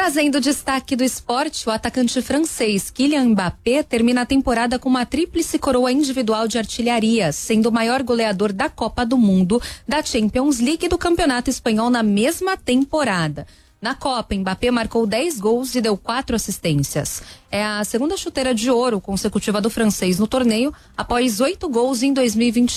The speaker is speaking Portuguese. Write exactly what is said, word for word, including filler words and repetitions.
Trazendo destaque do esporte, o atacante francês Kylian Mbappé termina a temporada com uma tríplice coroa individual de artilharia, sendo o maior goleador da Copa do Mundo, da Champions League e do Campeonato Espanhol na mesma temporada. Na Copa, Mbappé marcou dez gols e deu quatro assistências. É a segunda chuteira de ouro consecutiva do francês no torneio, após oito gols em dois mil e vinte e